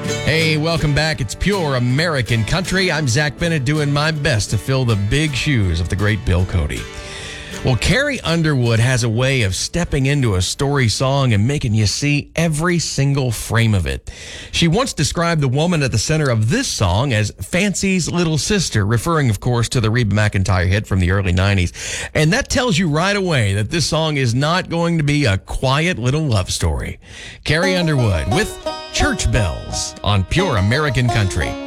Hey, welcome back. It's Pure American Country. I'm Zach Bennett doing my best to fill the big shoes of the great Bill Cody. Well, Carrie Underwood has a way of stepping into a story song and making you see every single frame of it. She once described the woman at the center of this song as Fancy's little sister, referring, of course, to the Reba McEntire hit from the early 90s. And that tells you right away that this song is not going to be a quiet little love story. Carrie Underwood with Church Bells on Pure American Country.